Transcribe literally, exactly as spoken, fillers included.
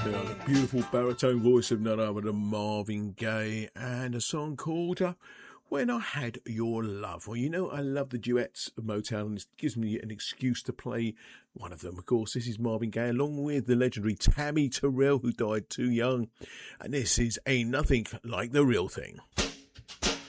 Now, the beautiful baritone voice of none other than Marvin Gaye, and a song called uh, When I Had Your Love. Well, you know, I love the duets of Motown, and it gives me an excuse to play one of them. Of course, this is Marvin Gaye, along with the legendary Tammy Terrell, who died too young. And this is Ain't Nothing Like the Real Thing.